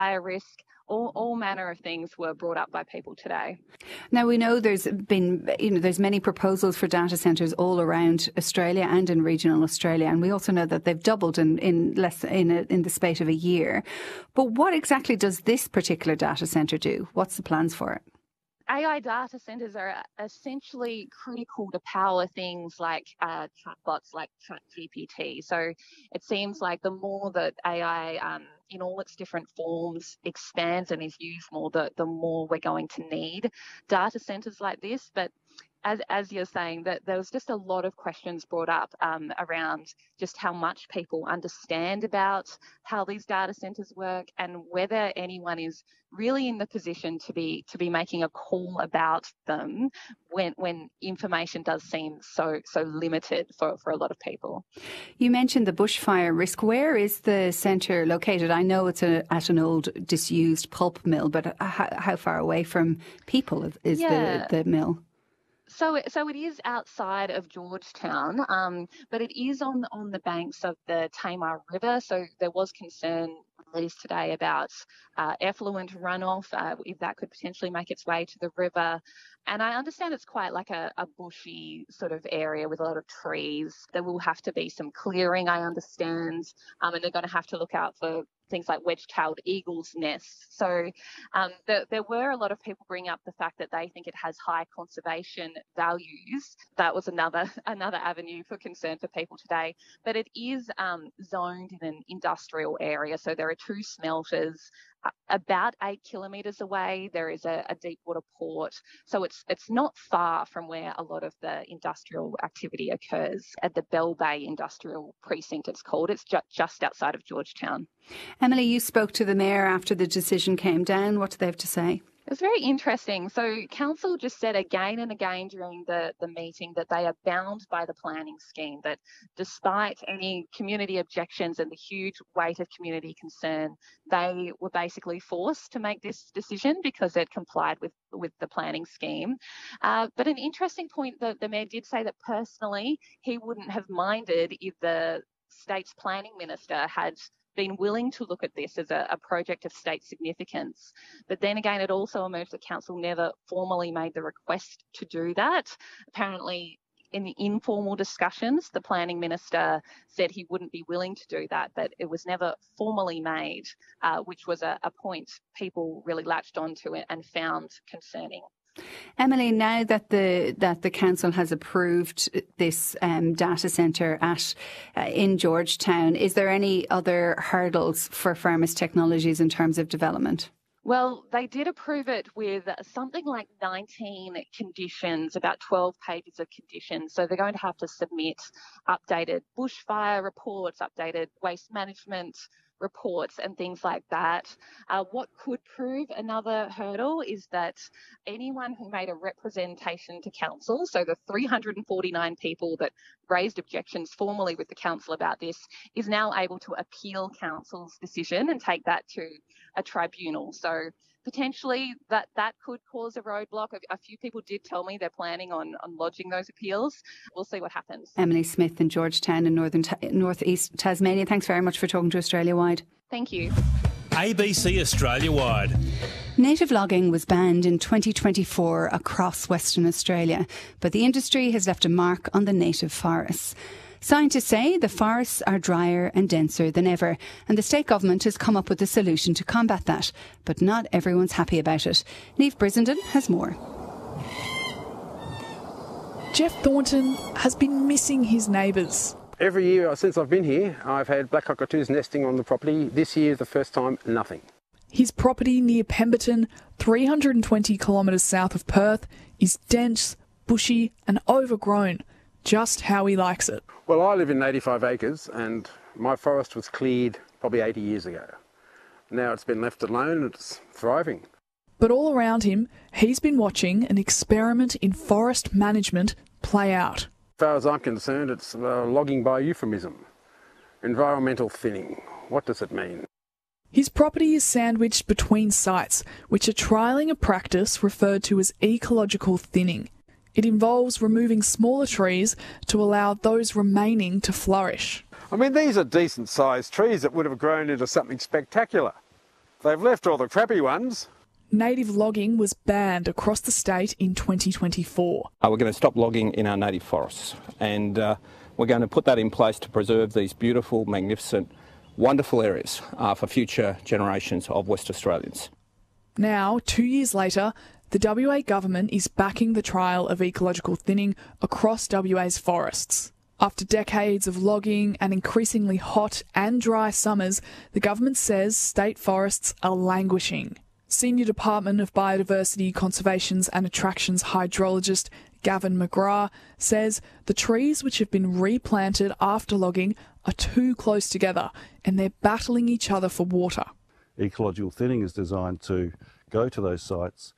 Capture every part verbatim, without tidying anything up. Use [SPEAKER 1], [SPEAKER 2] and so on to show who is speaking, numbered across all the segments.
[SPEAKER 1] bushfire risk. All, all manner of things were brought up by people today.
[SPEAKER 2] Now, we know there's been, you know, there's many proposals for data centres all around Australia and in regional Australia, and we also know that they've doubled in in less in a, in the space of a year. But what exactly does this particular data centre do? What's the plans for it?
[SPEAKER 1] A I data centres are essentially critical to power things like uh, chatbots like ChatGPT. So it seems like the more that A I, um, in all its different forms, expands and is used more, the, the more we're going to need data centres like this. But as as you're saying, that there was just a lot of questions brought up um, around just how much people understand about how these data centres work and whether anyone is really in the position to be to be making a call about them when when information does seem so so limited for, for a lot of people.
[SPEAKER 2] You mentioned the bushfire risk. Where is the centre located? I know it's a, at an old disused pulp mill, but how, how far away from people is
[SPEAKER 1] yeah.
[SPEAKER 2] the, the mill?
[SPEAKER 1] So, so it is outside of Georgetown, um, but it is on on the banks of the Tamar River. So there was concern released today about uh, effluent runoff, uh, if that could potentially make its way to the river. And I understand it's quite like a, a bushy sort of area with a lot of trees. There will have to be some clearing, I understand, um, and they're going to have to look out for things like wedge-tailed eagles' nests. So um, the, there were a lot of people bringing up the fact that they think it has high conservation values. That was another another avenue for concern for people today. But it is um, zoned in an industrial area. So there are two smelters. Uh, about eight kilometres away, there is a, a deep water port. So it's it's not far from where a lot of the industrial activity occurs at the Bell Bay Industrial Precinct, it's called. It's ju- just outside of Georgetown.
[SPEAKER 2] Emily, you spoke to the Mayor after the decision came down. What do they have to say?
[SPEAKER 1] It was very interesting. So Council just said again and again during the, the meeting that they are bound by the planning scheme, that despite any community objections and the huge weight of community concern, they were basically forced to make this decision because it complied with, with the planning scheme. Uh, but an interesting point that the Mayor did say that personally he wouldn't have minded if the state's planning minister had been willing to look at this as a, a project of state significance. But then again, it also emerged that Council never formally made the request to do that. Apparently, in the informal discussions, the planning minister said he wouldn't be willing to do that, but it was never formally made, uh, which was a, a point people really latched onto it and found concerning.
[SPEAKER 2] Emily, now that the that the council has approved this um, data centre at uh, in Georgetown, is there any other hurdles for Firmus Technologies in terms of development?
[SPEAKER 1] Well, they did approve it with something like nineteen conditions, about twelve pages of conditions. So they're going to have to submit updated bushfire reports, updated waste management reports and things like that. Uh, what could prove another hurdle is that anyone who made a representation to council, so the three hundred forty-nine people that raised objections formally with the council about this, is now able to appeal council's decision and take that to a tribunal. So potentially that, that could cause a roadblock. A, a few people did tell me they're planning on, on lodging those appeals. We'll see what happens.
[SPEAKER 2] Emily Smith in Georgetown in northern ta- northeast Tasmania. Thanks very much for talking to Australia Wide.
[SPEAKER 1] Thank you.
[SPEAKER 3] A B C Australia Wide.
[SPEAKER 2] Native logging was banned in twenty twenty-four across Western Australia, but the industry has left a mark on the native forests. Scientists say the forests are drier and denser than ever, and the state government has come up with a solution to combat that. But not everyone's happy about it. Niamh Brissenden has more.
[SPEAKER 4] Jeff Thornton has been missing his neighbours.
[SPEAKER 5] Every year since I've been here, I've had black cockatoos nesting on the property. This year is the first time, nothing.
[SPEAKER 4] His property near Pemberton, three hundred twenty kilometres south of Perth, is dense, bushy and overgrown, just how he likes it.
[SPEAKER 5] Well, I live in eighty-five acres and my forest was cleared probably eighty years ago. Now it's been left alone and it's thriving.
[SPEAKER 4] But all around him, he's been watching an experiment in forest management play out.
[SPEAKER 5] As far as I'm concerned, it's uh, logging by euphemism. Environmental thinning. What does it mean?
[SPEAKER 4] His property is sandwiched between sites, which are trialling a practice referred to as ecological thinning. It involves removing smaller trees to allow those remaining to flourish.
[SPEAKER 6] I mean, these are decent-sized trees that would have grown into something spectacular.
[SPEAKER 5] They've left all the crappy ones.
[SPEAKER 4] Native logging was banned across the state in twenty twenty-four.
[SPEAKER 6] Uh, we're going to stop logging in our native forests, and uh, we're going to put that in place to preserve these beautiful, magnificent, wonderful areas uh, for future generations of West Australians.
[SPEAKER 4] Now, two years later, the W A government is backing the trial of ecological thinning across W A's forests. After decades of logging and increasingly hot and dry summers, the government says state forests are languishing. Senior Department of Biodiversity, Conservations and Attractions hydrologist Gavin McGrath says the trees which have been replanted after logging are too close together and they're battling each other for water.
[SPEAKER 7] Ecological thinning is designed to go to those sites,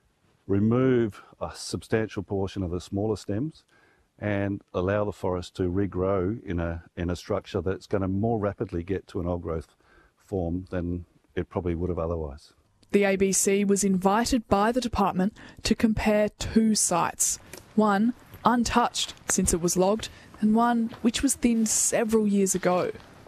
[SPEAKER 7] remove a substantial portion of the smaller stems and allow the forest to regrow in a, in a structure that's going to more rapidly get to an old growth form than it probably would have otherwise.
[SPEAKER 4] The A B C was invited by the department to compare two sites, one untouched since it was logged and one which was thinned several years ago.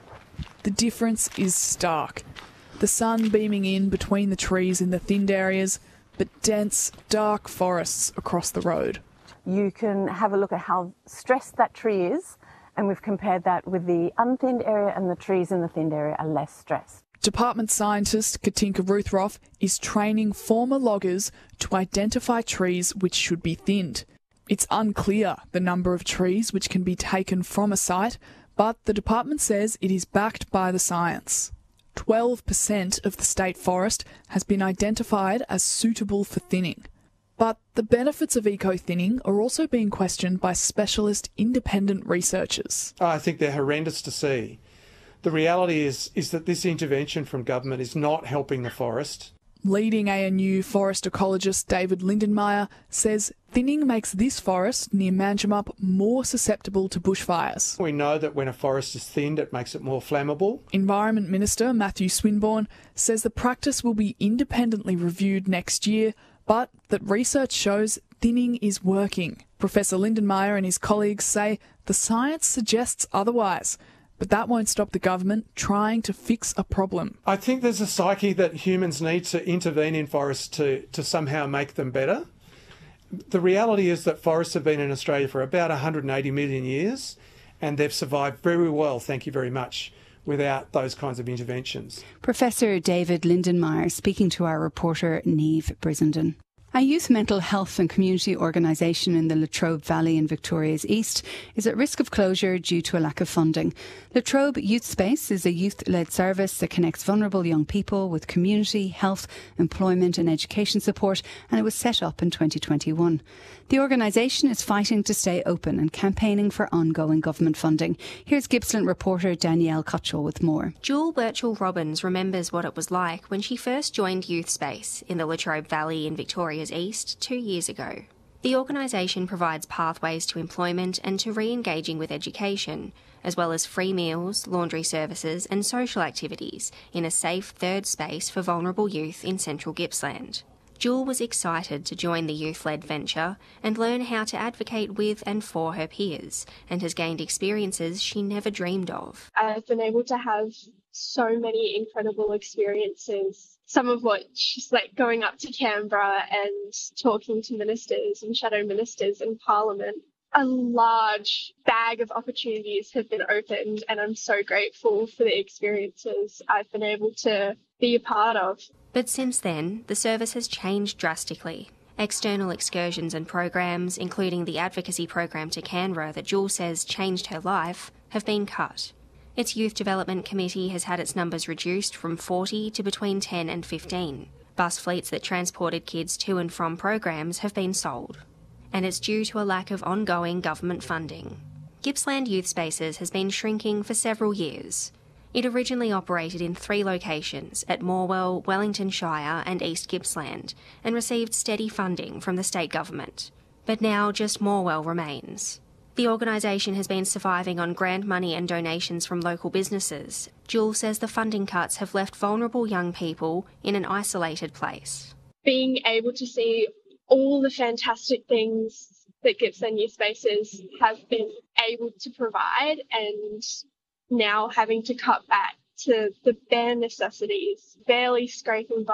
[SPEAKER 4] The difference is stark. The sun beaming in between the trees in the thinned areas, but dense, dark forests across the road.
[SPEAKER 8] You can have a look at how stressed that tree is, and we've compared that with the unthinned area, and the trees in the thinned area are less stressed.
[SPEAKER 4] Department scientist Katinka Ruthroff is training former loggers to identify trees which should be thinned. It's unclear the number of trees which can be taken from a site, but the department says it is backed by the science. twelve percent of the state forest has been identified as suitable for thinning. But the benefits of eco-thinning are also being questioned by specialist independent researchers.
[SPEAKER 9] I think they're horrendous to see. The reality is, is that this intervention from government is not helping the forest.
[SPEAKER 4] Leading A N U forest ecologist David Lindenmayer says thinning makes this forest near Manjimup more susceptible to bushfires.
[SPEAKER 9] We know that when a forest is thinned, it makes it more flammable.
[SPEAKER 4] Environment Minister Matthew Swinburne says the practice will be independently reviewed next year, but that research shows thinning is working. Professor Lindenmayer and his colleagues say the science suggests otherwise, but that won't stop the government trying to fix a problem.
[SPEAKER 9] I think there's a psyche that humans need to intervene in forests to, to somehow make them better. The reality is that forests have been in Australia for about one hundred eighty million years, and they've survived very well, thank you very much, without those kinds of interventions.
[SPEAKER 2] Professor David Lindenmayer speaking to our reporter Niamh Brissenden. A youth mental health and community organisation in the Latrobe Valley in Victoria's East is at risk of closure due to a lack of funding. Latrobe Youth Space is a youth-led service that connects vulnerable young people with community, health, employment and education support, and it was set up in twenty twenty-one. The organisation is fighting to stay open and campaigning for ongoing government funding. Here's Gippsland reporter Danielle Cutchell with more.
[SPEAKER 10] Jewel Birchall Robbins remembers what it was like when she first joined Youth Space in the Latrobe Valley in Victoria's East two years ago. The organisation provides pathways to employment and to re-engaging with education, as well as free meals, laundry services and social activities in a safe third space for vulnerable youth in central Gippsland. Jewel was excited to join the youth-led venture and learn how to advocate with and for her peers, and has gained experiences she never dreamed of.
[SPEAKER 11] I've been able to have so many incredible experiences, some of which, like going up to Canberra and talking to ministers and shadow ministers in Parliament. A large bag of opportunities have been opened, and I'm so grateful for the experiences I've been able to be a part of.
[SPEAKER 10] But since then, the service has changed drastically. External excursions and programs, including the advocacy program to Canberra that Jewel says changed her life, have been cut. Its Youth Development Committee has had its numbers reduced from forty to between ten and fifteen. Bus fleets that transported kids to and from programs have been sold. And it's due to a lack of ongoing government funding. Gippsland Youth Spaces has been shrinking for several years. It originally operated in three locations at Morwell, Wellington Shire and East Gippsland, and received steady funding from the state government. But now just Morwell remains. The organisation has been surviving on grant money and donations from local businesses. Jewel says the funding cuts have left vulnerable young people in an isolated place.
[SPEAKER 11] Being able to see all the fantastic things that Gippsland Youth Spaces have been able to provide, and now having to cut back to the bare necessities, barely scraping by.